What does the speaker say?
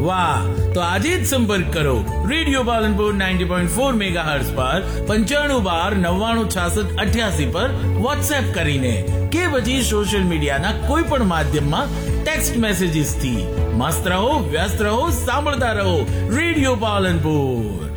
વાહ, તો આજે જ સંપર્ક કરો રેડિયો પાલનપુર 90.4 મેગાહર્ટ્ઝ પર 9512996688 પર વોટ્સએપ કરીને કે પછી સોશિયલ મીડિયાના કોઈ પણ માધ્યમમાં ટેક્સ્ટ મેસેજીસ થી. મસ્ત રહો, વ્યસ્ત રહો, સાંભળતા રહો રેડિયો પાલનપુર.